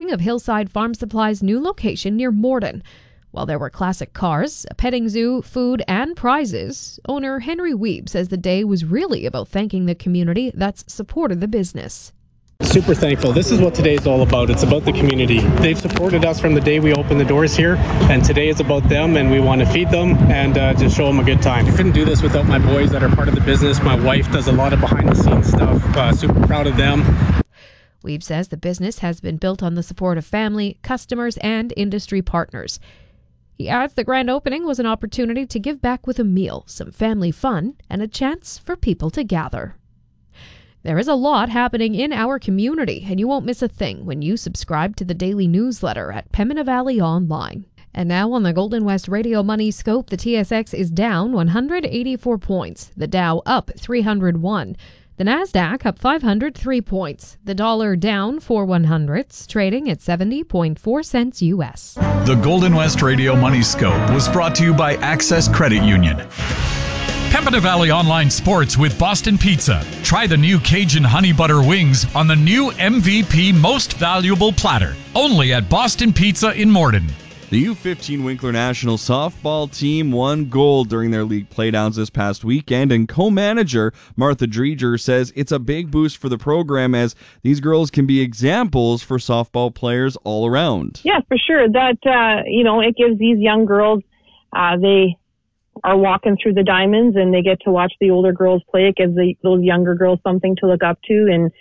opening of Hillside Farm Supply's new location near Morden. While there were classic cars, a petting zoo, food, and prizes, owner Henry Weeb says the day was really about thanking the community that's supported the business. Super thankful. This is what today is all about. It's about the community. They've supported us from the day we opened the doors here, and today is about them, and we want to feed them and just show them a good time. I couldn't do this without my boys that are part of the business. My wife does a lot of behind-the-scenes stuff. Super proud of them. Weeb says the business has been built on the support of family, customers, and industry partners. He adds the grand opening was an opportunity to give back with a meal, some family fun, and a chance for people to gather. There is a lot happening in our community, and you won't miss a thing when you subscribe to the daily newsletter at Pembina Valley Online. And now on the Golden West Radio Money Scope, the TSX is down 184 points, the Dow up 301, the Nasdaq up 503 points, the dollar down 4 100ths, trading at 70.4 cents U.S. The Golden West Radio Money Scope was brought to you by Access Credit Union. Pembina Valley Online Sports with Boston Pizza. Try the new Cajun Honey Butter Wings on the new MVP Most Valuable Platter. Only at Boston Pizza in Morden. The U15 Winkler National softball team won gold during their league playdowns this past weekend, and co-manager Martha Dreger says it's a big boost for the program as these girls can be examples for softball players all around. Yeah, for sure. That, it gives these young girls, they are walking through the diamonds and they get to watch the older girls play. It gives those younger girls something to look up to. And,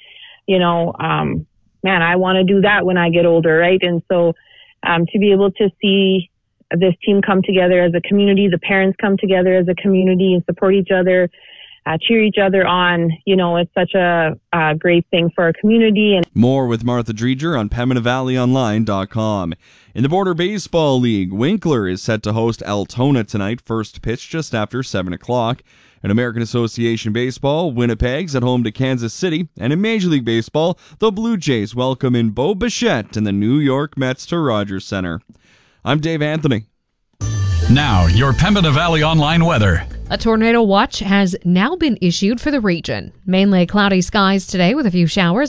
I want to do that when I get older, right? And so to be able to see this team come together as a community, the parents come together as a community and support each other, cheer each other on, it's such a great thing for our community. And more with Martha Dreger on PembinaValleyOnline.com. In the Border Baseball League, Winkler is set to host Altona tonight, first pitch just after 7 o'clock. In American Association Baseball, Winnipeg's at home to Kansas City. And in Major League Baseball, the Blue Jays welcome in Bo Bichette and the New York Mets to Rogers Center. I'm Dave Anthony. Now, your Pembina Valley Online weather. A tornado watch has now been issued for the region. Mainly cloudy skies today with a few showers.